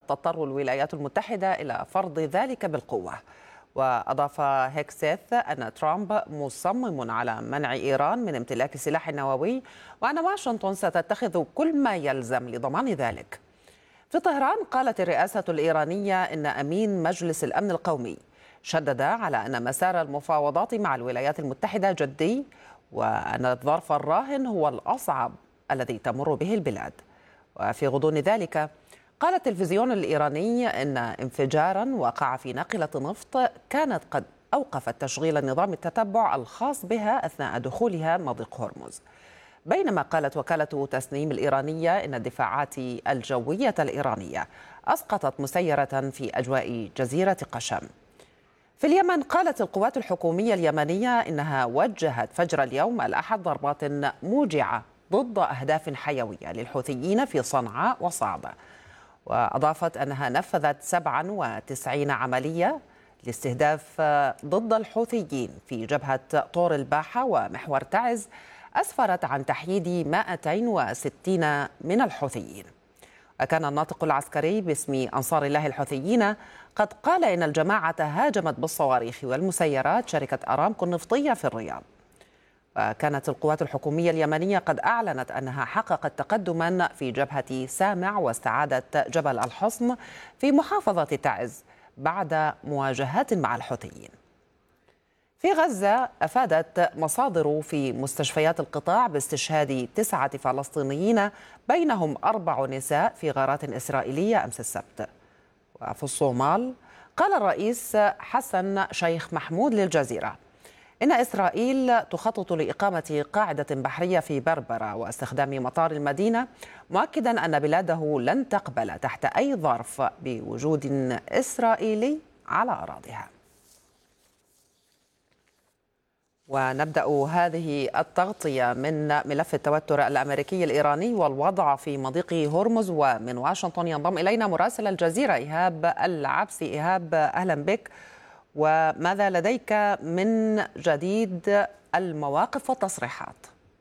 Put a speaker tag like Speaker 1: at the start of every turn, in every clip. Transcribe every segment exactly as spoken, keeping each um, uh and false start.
Speaker 1: تضطر الولايات المتحدة إلى فرض ذلك بالقوة. وأضاف هيكسيث أن ترامب مصمم على منع إيران من امتلاك سلاح نووي، وأن واشنطن ستتخذ كل ما يلزم لضمان ذلك. في طهران قالت الرئاسة الإيرانية إن أمين مجلس الأمن القومي شدد على أن مسار المفاوضات مع الولايات المتحدة جدي، وأن الظرف الراهن هو الأصعب الذي تمر به البلاد. وفي غضون ذلك قال التلفزيون الإيراني إن انفجارا وقع في ناقلة نفط كانت قد أوقفت تشغيل نظام التتبع الخاص بها أثناء دخولها مضيق هرمز. بينما قالت وكالة تسنيم الإيرانية إن الدفاعات الجوية الإيرانية أسقطت مسيرة في أجواء جزيرة قشم. في اليمن قالت القوات الحكومية اليمنية إنها وجهت فجر اليوم الأحد ضربات موجعة ضد أهداف حيوية للحوثيين في صنعاء وصعدة، وأضافت أنها نفذت سبعة وتسعين عملية لاستهداف ضد الحوثيين في جبهة طور الباحة ومحور تعز، أسفرت عن تحييد مائتين وستين من الحوثيين. وكان الناطق العسكري باسم أنصار الله الحوثيين قد قال إن الجماعة هاجمت بالصواريخ والمسيرات شركة أرامكو النفطية في الرياض. وكانت القوات الحكومية اليمنية قد أعلنت أنها حققت تقدما في جبهة سامع واستعادت جبل الحصن في محافظة تعز بعد مواجهات مع الحوثيين. في غزة أفادت مصادر في مستشفيات القطاع باستشهاد تسعة فلسطينيين بينهم أربع نساء في غارات إسرائيلية أمس السبت. وفي الصومال قال الرئيس حسن شيخ محمود للجزيرة إن إسرائيل تخطط لإقامة قاعدة بحرية في بربرة واستخدام مطار المدينة، مؤكدا أن بلاده لن تقبل تحت أي ظرف بوجود إسرائيلي على أراضيها. ونبدأ هذه التغطية من ملف التوتر الأمريكي الإيراني والوضع في مضيق هرمز، ومن واشنطن ينضم إلينا مراسل الجزيرة إيهاب العبسي. إيهاب، أهلا بك، وماذا لديك من جديد المواقف والتصريحات؟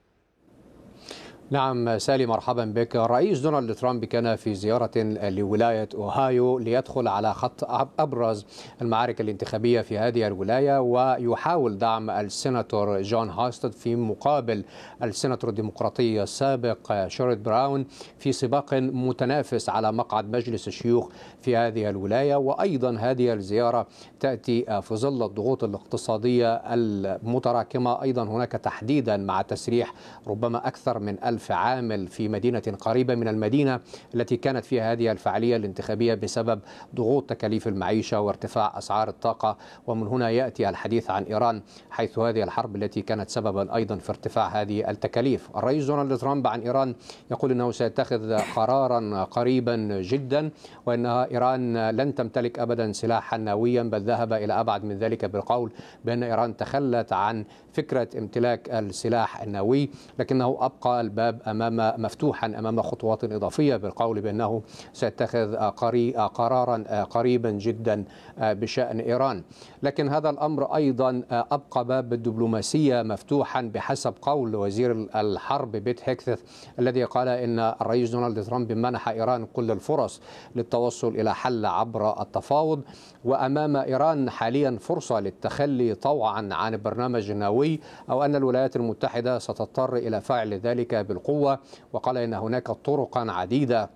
Speaker 2: نعم سالي، مرحبا بك. الرئيس دونالد ترامب كان في زيارة لولاية أوهايو ليدخل على خط أبرز المعارك الانتخابية في هذه الولاية، ويحاول دعم السيناتور جون هاستد في مقابل السيناتور الديمقراطي السابق شيرود براون في سباق متنافس على مقعد مجلس الشيوخ في هذه الولاية. وأيضا هذه الزيارة تأتي في ظل الضغوط الاقتصادية المتراكمة، أيضا هناك تحديدا مع تسريح ربما أكثر من ألف عامل في مدينة قريبة من المدينة التي كانت فيها هذه الفعالية الانتخابية بسبب ضغوط تكاليف المعيشة وارتفاع أسعار الطاقة. ومن هنا يأتي الحديث عن إيران، حيث هذه الحرب التي كانت سببا أيضا في ارتفاع هذه التكاليف. الرئيس دونالد ترامب عن إيران يقول أنه سيتخذ قرارا قريبا جدا، وأن إيران لن تمتلك أبدا سلاحا نوويا، بل ذهب إلى أبعد من ذلك بالقول بأن إيران تخلت عن فكرة امتلاك السلاح النووي، لكنه أبقى الباب أمام مفتوحا أمام خطوات إضافية، بالقول بأنه سيتخذ قرارا قريبا جدا بشأن إيران. لكن هذا الأمر أيضا أبقى باب الدبلوماسية مفتوحا بحسب قول وزير الحرب بيت هيكسيث، الذي قال إن الرئيس دونالد ترامب منح إيران كل الفرص للتوصل إلى حل عبر التفاوض، وأمام إيران حاليا فرصة للتخلي طوعا عن البرنامج النووي، أو أن الولايات المتحدة ستضطر إلى فعل ذلك بالقوة. وقال إن هناك طرقا عديدة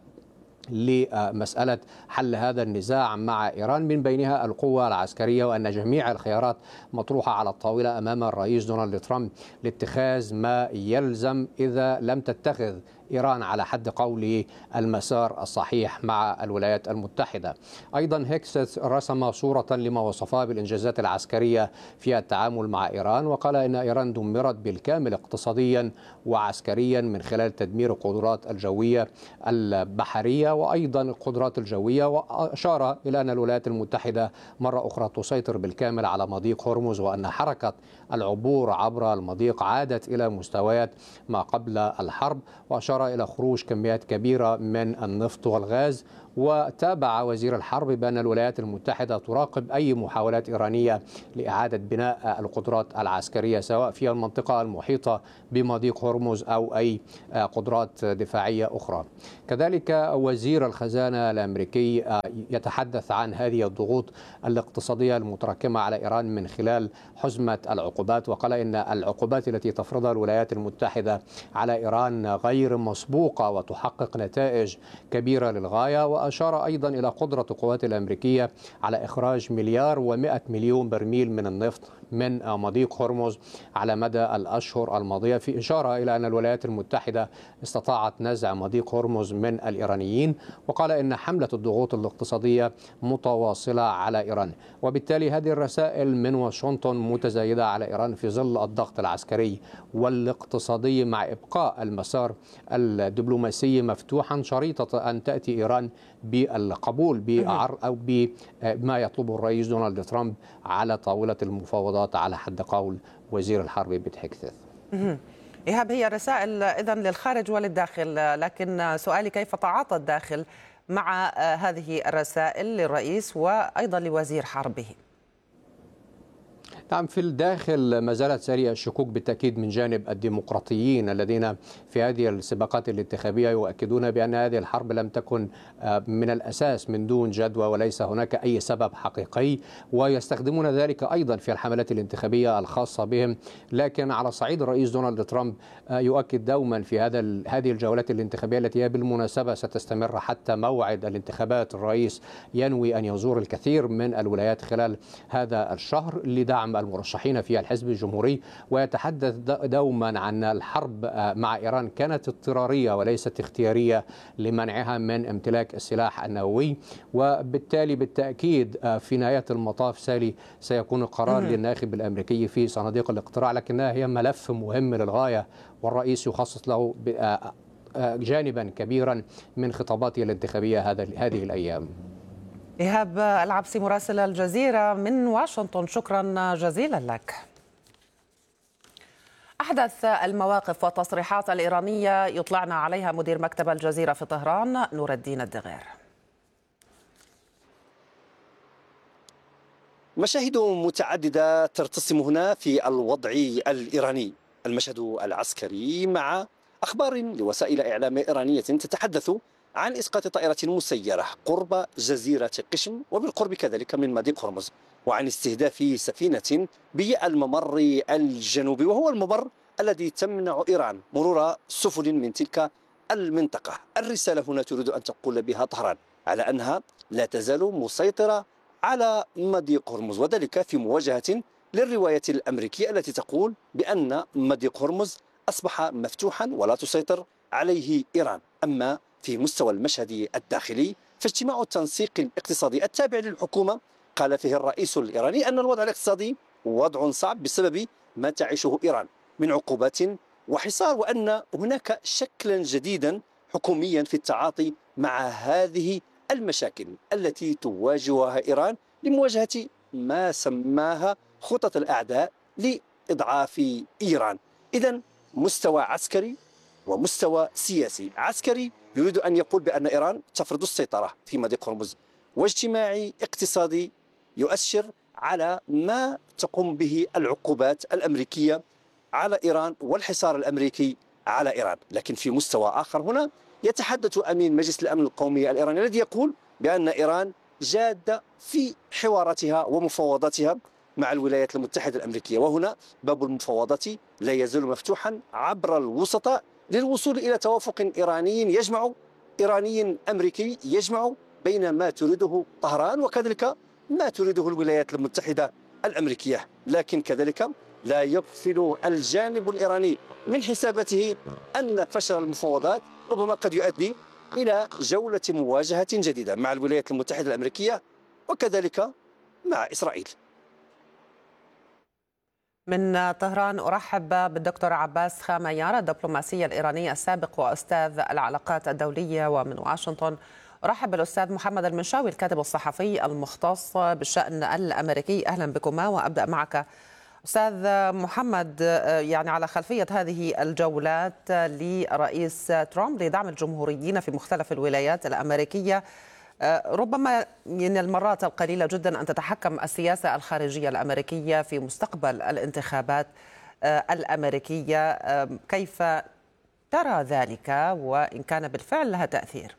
Speaker 2: لمسألة حل هذا النزاع مع إيران، من بينها القوة العسكرية، وأن جميع الخيارات مطروحة على الطاولة أمام الرئيس دونالد ترامب لاتخاذ ما يلزم إذا لم تتخذ إيران على حد قوله المسار الصحيح مع الولايات المتحدة. أيضا هيكسيث رسم صورة لما وصفها بالإنجازات العسكرية في التعامل مع إيران، وقال إن إيران دمرت بالكامل اقتصاديا وعسكريا من خلال تدمير القدرات الجوية البحرية وأيضا القدرات الجوية، وأشار إلى أن الولايات المتحدة مرة أخرى تسيطر بالكامل على مضيق هرمز، وأن حركة العبور عبر المضيق عادت إلى مستويات ما قبل الحرب، وأشار إلى خروج كميات كبيرة من النفط والغاز. وتابع وزير الحرب بأن الولايات المتحدة تراقب أي محاولات إيرانية لإعادة بناء القدرات العسكرية سواء في المنطقة المحيطة بمضيق هرمز أو أي قدرات دفاعية أخرى. كذلك وزير الخزانة الأمريكي يتحدث عن هذه الضغوط الاقتصادية المتراكمة على إيران من خلال حزمة العقوبات، وقال إن العقوبات التي تفرضها الولايات المتحدة على إيران غير مسبوقة وتحقق نتائج كبيرة للغاية. وأشار أيضا إلى قدرة القوات الأمريكية على إخراج مليار ومئة مليون برميل من النفط من مضيق هرمز على مدى الأشهر الماضية، في إشارة إلى أن الولايات المتحدة استطاعت نزع مضيق هرمز من الإيرانيين. وقال إن حملة الضغوط الاقتصادية متواصلة على إيران، وبالتالي هذه الرسائل من واشنطن متزايدة على إيران في ظل الضغط العسكري والاقتصادي مع إبقاء المسار الدبلوماسي مفتوحا، شريطة أن تأتي إيران بالقبول بعر أو بما يطلبه الرئيس دونالد ترامب على طاولة المفاوضات على حد قول وزير الحرب بيت هيكسث.
Speaker 1: إيهاب، هي رسائل إذن للخارج وللداخل، لكن سؤالي كيف تعاطى الداخل مع هذه الرسائل للرئيس وأيضا لوزير حربه؟
Speaker 2: نعم، في الداخل ما زالت سارية الشكوك بالتأكيد من جانب الديمقراطيين الذين في هذه السباقات الانتخابية يؤكدون بأن هذه الحرب لم تكن من الأساس من دون جدوى وليس هناك أي سبب حقيقي، ويستخدمون ذلك أيضا في الحملات الانتخابية الخاصة بهم. لكن على صعيد الرئيس دونالد ترامب يؤكد دوما في هذا هذه الجولات الانتخابية التي هي بالمناسبة ستستمر حتى موعد الانتخابات. الرئيس ينوي أن يزور الكثير من الولايات خلال هذا الشهر لدعم المرشحين في الحزب الجمهوري، ويتحدث دوما عن الحرب مع إيران كانت اضطرارية وليست اختيارية لمنعها من امتلاك السلاح النووي. وبالتالي بالتأكيد في نهاية المطاف سالي سيكون القرار للناخب الأمريكي في صناديق الاقتراع، لكنها هي ملف مهم للغاية، والرئيس يخصص له جانبا كبيرا من خطاباته الانتخابية هذه الأيام.
Speaker 1: إيهاب العبسي مراسل الجزيرة من واشنطن، شكرا جزيلا لك. أحدث المواقف والتصريحات الإيرانية يطلعنا عليها مدير مكتب الجزيرة في طهران نور الدين الدغير.
Speaker 3: مشاهد متعددة ترتسم هنا في الوضع الإيراني، المشهد العسكري مع أخبار لوسائل إعلام إيرانية تتحدث عن إسقاط طائرة مسيرة قرب جزيرة قشم وبالقرب كذلك من مضيق هرمز، وعن استهداف سفينة بالممر الجنوبي، وهو الممر الذي تمنع إيران مرور سفن من تلك المنطقة. الرسالة هنا تريد أن تقول بها طهران على أنها لا تزال مسيطرة على مضيق هرمز، وذلك في مواجهة للرواية الأمريكية التي تقول بأن مضيق هرمز أصبح مفتوحا ولا تسيطر عليه إيران. أما في مستوى المشهد الداخلي فاجتماع التنسيق الاقتصادي التابع للحكومة قال فيه الرئيس الإيراني أن الوضع الاقتصادي وضع صعب بسبب ما تعيشه إيران من عقوبات وحصار، وأن هناك شكلا جديدا حكوميا في التعاطي مع هذه المشاكل التي تواجهها إيران لمواجهة ما سماها خطط الأعداء لإضعاف إيران. إذن مستوى عسكري ومستوى سياسي. عسكري يريد أن يقول بأن إيران تفرض السيطرة في مضيق هرمز، واجتماعي اقتصادي يؤشر على ما تقوم به العقوبات الأمريكية على إيران والحصار الأمريكي على إيران. لكن في مستوى آخر هنا يتحدث أمين مجلس الأمن القومي الإيراني الذي يقول بأن إيران جادة في حواراتها ومفاوضاتها مع الولايات المتحدة الأمريكية، وهنا باب المفاوضات لا يزال مفتوحا عبر الوسطاء للوصول إلى توافق إيراني يجمع إيراني أمريكي يجمع بين ما تريده طهران وكذلك ما تريده الولايات المتحدة الأمريكية. لكن كذلك لا يغفل الجانب الإيراني من حساباته أن فشل المفاوضات ربما قد يؤدي إلى جولة مواجهة جديدة مع الولايات المتحدة الأمريكية وكذلك مع إسرائيل.
Speaker 1: من طهران أرحب بالدكتور عباس خاميار الدبلوماسي الإيراني السابق وأستاذ العلاقات الدولية، ومن واشنطن أرحب بالأستاذ محمد المنشاوي الكاتب الصحفي المختص بالشأن الأمريكي. أهلا بكما، وأبدأ معك أستاذ محمد. يعني على خلفية هذه الجولات لرئيس ترامب لدعم الجمهوريين في مختلف الولايات الأمريكية، ربما من المرات القليلة جدا أن تتحكم السياسة الخارجية الأمريكية في مستقبل الانتخابات الأمريكية. كيف ترى ذلك وإن كان بالفعل لها تأثير؟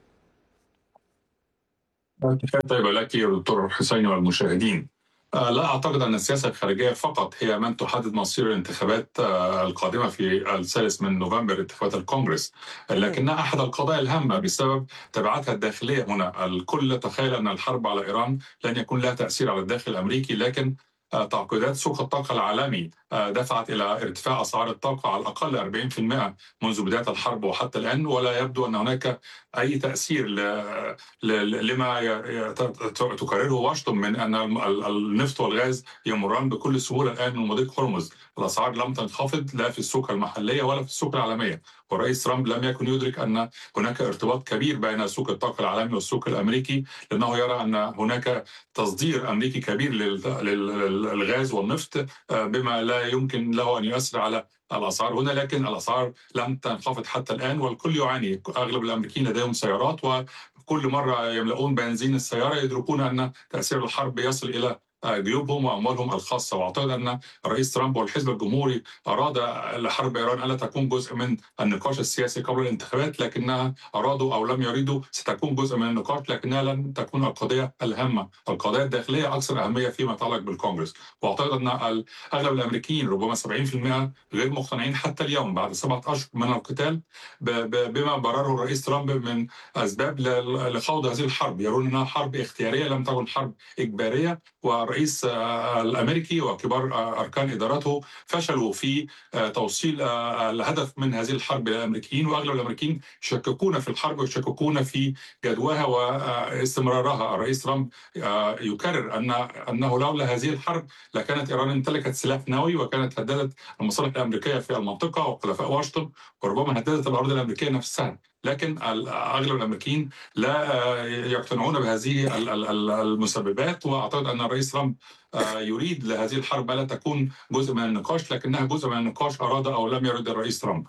Speaker 4: تحية طيبة لك يا دكتور حسين والمشاهدين. لا أعتقد أن السياسة الخارجية فقط هي من تحدد مصير الانتخابات القادمة في الثالث من نوفمبر، انتخابات الكونغرس، لكنها أحد القضايا الهامة بسبب تبعاتها الداخلية هنا. الكل تخيل أن الحرب على إيران لن يكون لها تأثير على الداخل الأمريكي، لكن تعقيدات سوق الطاقة العالمي دفعت إلى ارتفاع أسعار الطاقة على الأقل أربعين بالمئة منذ بداية الحرب وحتى الآن، ولا يبدو أن هناك أي تأثير لما تكرره واشنطن من أن النفط والغاز يمران بكل سهولة الآن من مضيق هرمز. الأسعار لم تنخفض لا في السوق المحلية ولا في السوق العالمية، والرئيس ترامب لم يكن يدرك أن هناك ارتباط كبير بين سوق الطاقة العالمي والسوق الأمريكي، لأنه يرى أن هناك تصدير أمريكي كبير للغاز والنفط بما لا يمكن له أن يؤثر على الأسعار هنا. لكن الأسعار لم تنخفض حتى الآن والكل يعاني. أغلب الأمريكيين لديهم سيارات، وكل مرة يملؤون بنزين السيارة يدركون أن تأثير الحرب يصل إلى جيوبهم وأموالهم الخاصة. وأعتقد أن الرئيس ترامب والحزب الجمهوري أراد لحرب إيران ألا تكون جزء من النقاش السياسي قبل الانتخابات، لكنها أرادوا أو لم يريدوا ستكون جزء من النقاش، لكنها لن تكون القضية الهامة. القضايا الداخلية أكثر أهمية فيما يتعلق بالكونغرس. وأعتقد أن أغلب الأمريكيين ربما سبعين بالمئة غير مقتنعين حتى اليوم بعد سبعة أشهر من القتال بما برره الرئيس ترامب من أسباب لخوض هذه الحرب. يرون أنها حرب اختيارية لم تكن حرب إجبارية، والرئيس الأمريكي وكبار أركان إدارته فشلوا في توصيل الهدف من هذه الحرب للأمريكيين، وأغلب الأمريكيين يشككون في الحرب ويشككون في جدواها واستمرارها. الرئيس ترامب يكرر أن أنه لولا هذه الحرب لكانت إيران امتلكت سلاح نووي وكانت هددت المصالح الأمريكية في المنطقة وحلفاء واشنطن، وربما هددت الأراضي الأمريكية نفسها. لكن أغلب الأمريكيين لا يقتنعون بهذه المسببات، وأعتقد أن الرئيس ترامب يريد لهذه الحرب لا تكون جزء من النقاش، لكنها جزء من النقاش أراد أو لم يرد الرئيس ترامب.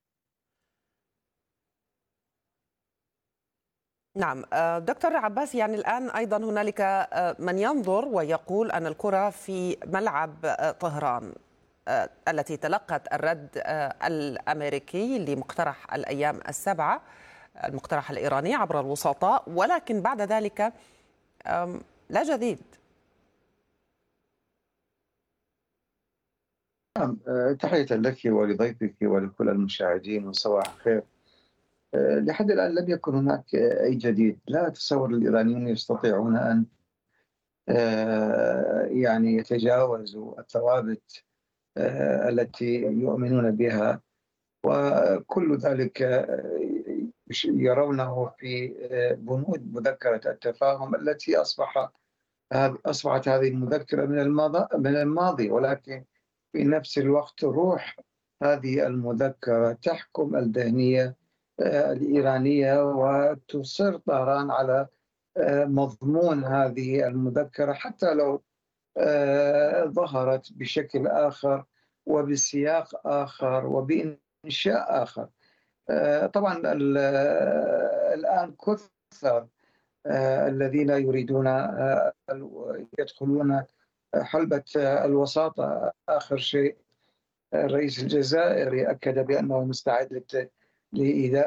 Speaker 1: نعم دكتور عباس، يعني الآن أيضا هنالك من ينظر ويقول أن الكرة في ملعب طهران التي تلقت الرد الأمريكي لمقترح الأيام السبعة، المقترح الإيراني عبر الوسطاء، ولكن بعد ذلك لا جديد.
Speaker 5: نعم، تحية لك ولضيفك ولكل المشاهدين وصباح الخير. لحد الآن لم يكن هناك أي جديد. لا أتصور الإيرانيون يستطيعون أن يعني يتجاوزوا الثوابت التي يؤمنون بها، وكل ذلك يرونه في بنود مذكرة التفاهم التي أصبح أصبحت هذه المذكرة من الماضي من الماضي ولكن في نفس الوقت روح هذه المذكرة تحكم الذهنية الإيرانية، وتصر طهران على مضمون هذه المذكرة حتى لو ظهرت بشكل آخر وبسياق آخر وبإنشاء آخر. طبعا الآن كثر الذين يريدون يدخلون حلبة الوساطة. آخر شيء الرئيس الجزائري أكد بأنه مستعد ل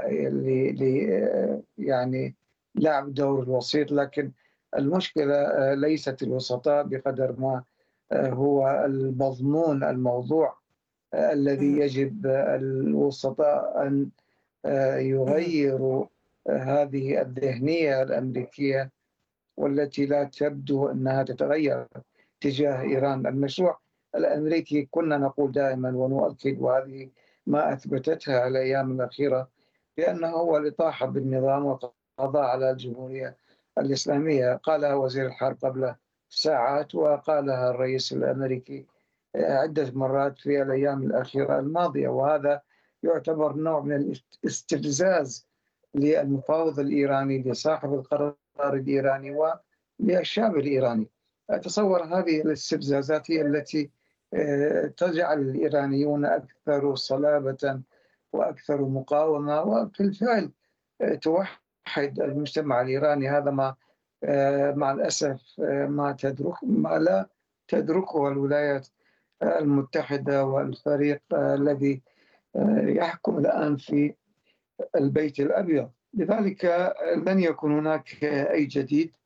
Speaker 5: يعني لعب دور الوسيط، لكن المشكلة ليست الوسطاء بقدر ما هو المضمون الموضوع الذي يجب الوسطاء أن يغيروا هذه الذهنية الأمريكية والتي لا تبدو أنها تتغير تجاه إيران. المشروع الأمريكي كنا نقول دائما ونؤكد، وهذه ما أثبتتها الأيام الأخيرة، بأنه هو الإطاحة بالنظام والقضاء على الجمهورية الإسلامية. قالها وزير الحرب قبل ساعات وقالها الرئيس الأمريكي عدة مرات في الأيام الأخيرة الماضية، وهذا يعتبر نوع من الاستفزاز للمفاوض الإيراني، لصاحب القرار الإيراني وللشعب الإيراني. أتصور هذه الاستفزازات هي التي تجعل الإيرانيون أكثر صلابة وأكثر مقاومة، وبالفعل توحد المجتمع الإيراني. هذا ما مع الأسف ما تدرك ما لا تدركه الولايات المتحدة والفريق الذي يحكم الآن في البيت الأبيض. لذلك لن يكون هناك أي جديد